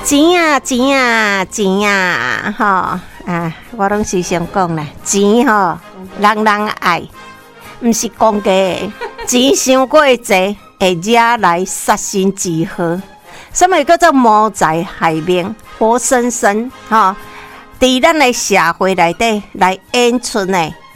钱啊钱啊钱啊，吼啊！我拢时常讲啦，钱吼人人爱，毋是公家的。钱伤过济，会惹来杀身之祸。什么叫做谋财害命？活生生吼，伫咱的社会内底来演出呢？